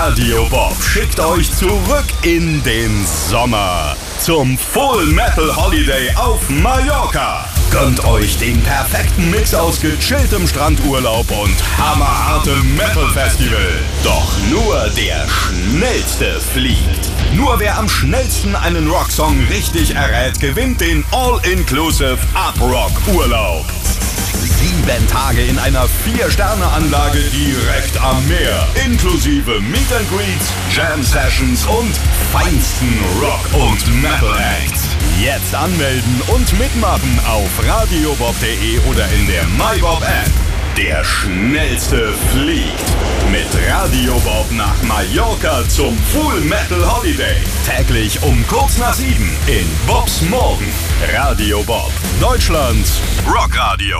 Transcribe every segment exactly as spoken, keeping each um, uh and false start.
Radio Bob schickt euch zurück in den Sommer zum Full Metal Holiday auf Mallorca. Gönnt euch den perfekten Mix aus gechilltem Strandurlaub und hammerhartem Metal Festival. Doch nur der Schnellste fliegt. Nur wer am schnellsten einen Rocksong richtig errät, gewinnt den All-Inclusive Up-Rock-Urlaub. Sieben Tage in einer Vier-Sterne-Anlage direkt am Meer. Inklusive Meet and Greets, Jam-Sessions und feinsten Rock- und Metal-Acts. Jetzt anmelden und mitmachen auf radiobob punkt de oder in der MyBob-App. Der Schnellste fliegt mit Radio Bob nach Mallorca zum Full Metal Holiday. Täglich um kurz nach sieben in Bobs Morgen. Radio Bob, Deutschlands Rockradio.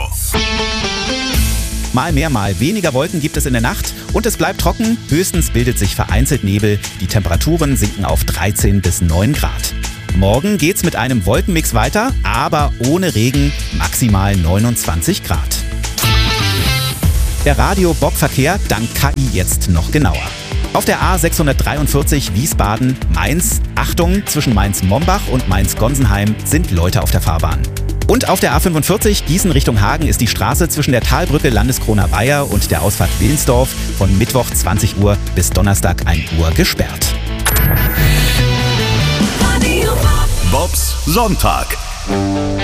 Mal mehr, mal weniger Wolken gibt es in der Nacht und es bleibt trocken. Höchstens bildet sich vereinzelt Nebel. Die Temperaturen sinken auf dreizehn bis neun Grad. Morgen geht's mit einem Wolkenmix weiter, aber ohne Regen, maximal neunundzwanzig Grad. Der Radio-Bob-Verkehr dank K I jetzt noch genauer. Auf der A sechshundertdreiundvierzig Wiesbaden-Mainz, Achtung, zwischen Mainz-Mombach und Mainz-Gonsenheim sind Leute auf der Fahrbahn. Und auf der A fünfundvierzig Gießen Richtung Hagen ist die Straße zwischen der Talbrücke Landeskroner-Weiher und der Ausfahrt Willensdorf von Mittwoch zwanzig Uhr bis Donnerstag ein Uhr gesperrt. Bobs Sonntag.